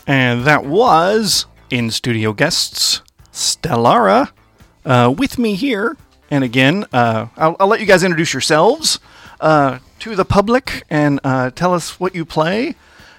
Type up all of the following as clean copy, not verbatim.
And that was in studio guests Stellara with me here. And again, I'll let you guys introduce yourselves to the public and tell us what you play.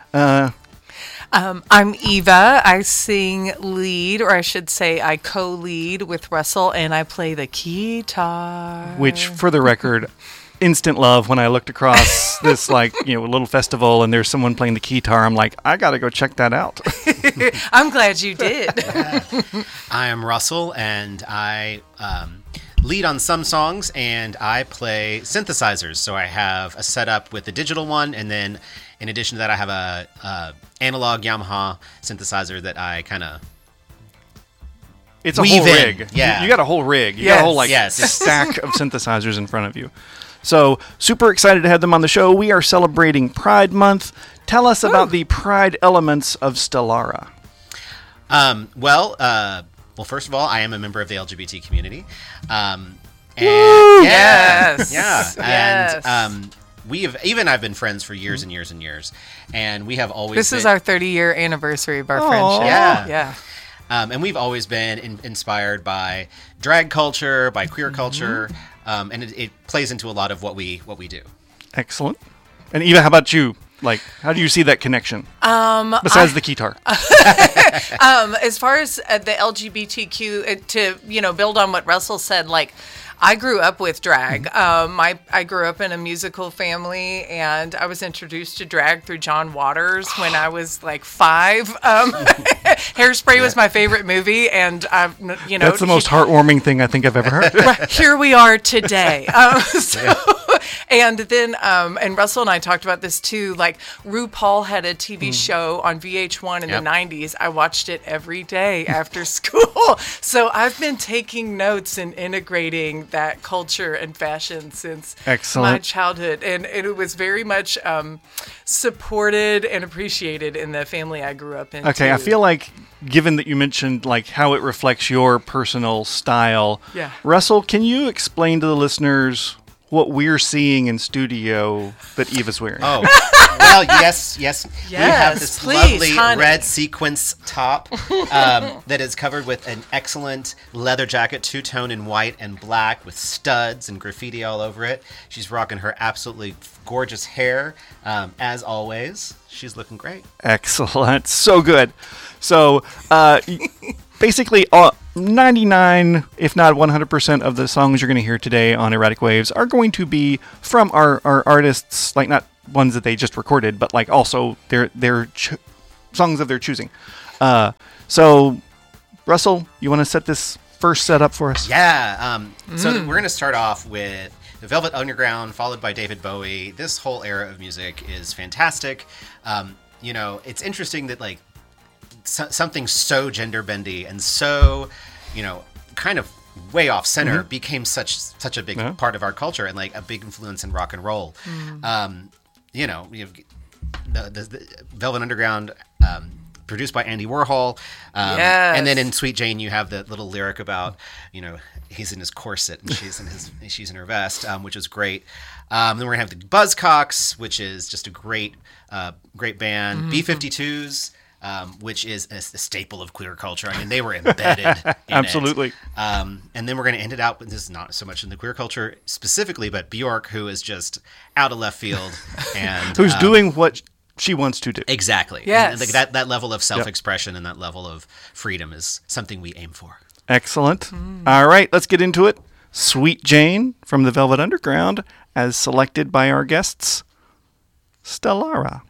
I'm Eva. I sing lead, or I should say I co-lead with Russell, and I play the guitar. Which, for the record, instant love when I looked across this, little festival and there's someone playing the guitar. I'm like, I got to go check that out. I'm glad you did. I am Russell, and I lead on some songs, and I play synthesizers. So I have a setup with the digital one, and then in addition to that, I have a analog Yamaha synthesizer that I kind of It's a whole rig. Yeah. You got a whole rig. You got a whole stack of synthesizers in front of you. So super excited to have them on the show. We are celebrating Pride Month. Tell us about the Pride elements of Stellara. Well, first of all, I am a member of the LGBT community. Yes. And I've been friends for years and years and years, and we have always. This is our 30-year anniversary of our friendship. Yeah. And we've always been inspired by drag culture, by queer culture, and it plays into a lot of what we do. Excellent. And Eva, how about you? How do you see that connection? Besides the guitar. As far as the LGBTQ, to build on what Russell said, I grew up with drag. I grew up in a musical family, and I was introduced to drag through John Waters when I was 5. Hairspray was my favorite movie, and that's the most heartwarming thing I think I've ever heard. Right, here we are today. And then, and Russell and I talked about this too. RuPaul had a TV show on VH1 in the 90s. I watched it every day after school. So I've been taking notes and integrating that culture and fashion since my childhood. And it was very much supported and appreciated in the family I grew up in. Okay, too. I feel like, given that you mentioned how it reflects your personal style, Russell, can you explain to the listeners what we're seeing in studio that Eva's wearing? Oh, well, yes. We have this lovely red sequence top that is covered with an excellent leather jacket, two-tone in white and black with studs and graffiti all over it. She's rocking her absolutely gorgeous hair. As always, she's looking great. Excellent. So good. So, basically, 99, if not 100% of the songs you're going to hear today on Erratic Waves are going to be from our artists, not ones that they just recorded, but also their songs of their choosing. So, Russell, you want to set this first set up for us? Yeah. So we're going to start off with the Velvet Underground, followed by David Bowie. This whole era of music is fantastic. It's interesting that something so gender bendy and so, kind of way off center became such a big part of our culture and a big influence in rock and roll. You have the Velvet Underground, produced by Andy Warhol. And then in Sweet Jane, you have the little lyric about, he's in his corset and she's in her vest, which is great. Then we're gonna have the Buzzcocks, which is just a great band. B-52s. Which is a staple of queer culture. I mean, they were embedded in Absolutely. it. And then we're going to end it out with, this is not so much in the queer culture specifically, but Bjork, who is just out of left field. And who's doing what she wants to do. Exactly. Yes. And that level of self-expression and that level of freedom is something we aim for. Excellent. All right, let's get into it. Sweet Jane from the Velvet Underground, as selected by our guests, Stellara.